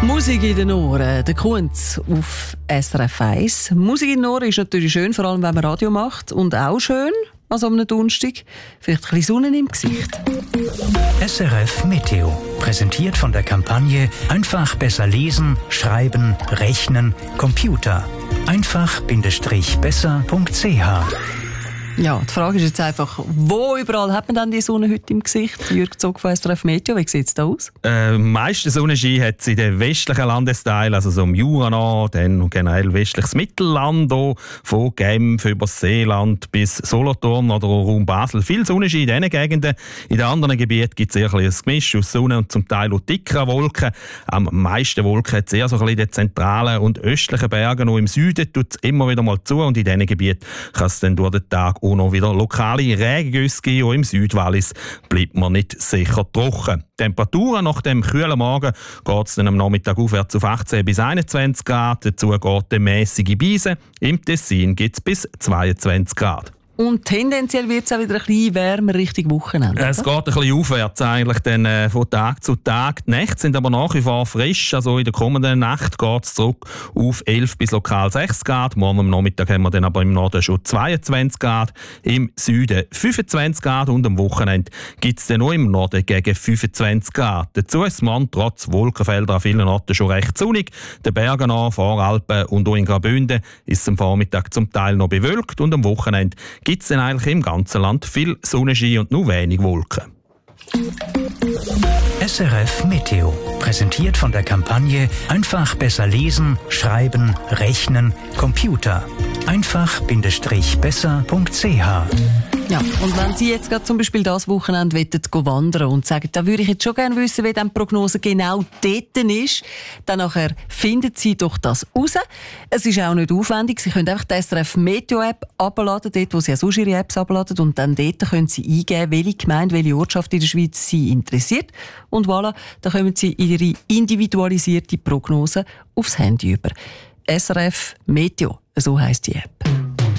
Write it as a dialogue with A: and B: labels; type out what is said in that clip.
A: Musik in den Ohren, der Kunz auf SRF 1. Musik in den Ohren ist natürlich schön, vor allem wenn man Radio macht. Und auch schön, an so einem Donnerstag, vielleicht ein bisschen Sonne im Gesicht.
B: SRF Meteo, präsentiert von der Kampagne Einfach besser lesen, schreiben, rechnen, Computer. Einfach-besser.ch.
A: Ja, die Frage ist jetzt einfach, wo überall hat man dann die Sonne heute im Gesicht? Jürg Zog von SRF Meteo, wie sieht es da aus?
C: Meisten Sonnenschein hat es in den westlichen Landesteilen, also so im Jura noch, dann generell westliches Mittelland, auch, von Genf über das Seeland bis Solothurn oder Raum Basel. Viel Sonnenschein in diesen Gegenden. In den anderen Gebieten gibt es eher ein Gemisch aus Sonne und zum Teil auch dickeren Wolken. Am meisten Wolken hat es eher so ein bisschen in den zentralen und östlichen Bergen. Auch im Süden tut es immer wieder mal zu und in diesen Gebieten kann es dann durch den Tag auch noch wieder lokale Regengüsse geben. Auch im Südwallis bleibt man nicht sicher trocken. Temperaturen nach dem kühlen Morgen geht es dann am Nachmittag aufwärts auf 18 bis 21 Grad. Dazu geht eine mäßige Beise. Im Tessin gibt es bis 22 Grad.
A: Und tendenziell wird es auch wieder ein bisschen wärmer Richtung Wochenende.
C: Es geht ein bisschen aufwärts eigentlich dann, von Tag zu Tag. Die Nächte sind aber nach wie vor frisch. Also in der kommenden Nacht geht es zurück auf 11 bis lokal 6 Grad. Morgen am Nachmittag haben wir dann aber im Norden schon 22 Grad, im Süden 25 Grad und am Wochenende gibt es dann noch im Norden gegen 25 Grad. Dazu ist man trotz Wolkenfelder an vielen Orten schon recht sonnig. Den Bergen an, Voralpen und auch in Graubünden ist es am Vormittag zum Teil noch bewölkt und am Wochenende gibt es dann eigentlich im ganzen Land viel Sonnenschein und nur wenig Wolken.
B: SRF Meteo, präsentiert von der Kampagne Einfach besser lesen, schreiben, rechnen, Computer. Einfach-besser.ch.
A: Ja, und wenn Sie jetzt gerade zum Beispiel das Wochenende wandern und sagen, da würde ich jetzt schon gerne wissen, wie die Prognose genau dort ist, dann nachher finden Sie doch das raus. Es ist auch nicht aufwendig. Sie können einfach die SRF Meteo App abladen, dort wo Sie ja sonst Ihre Apps abladen, und dann dort können Sie eingeben, welche Gemeinde, welche Ortschaft in der Schweiz Sie interessiert. Und voilà, dann kommen Sie Ihre individualisierte Prognose aufs Handy über. SRF Meteo, so heisst die App.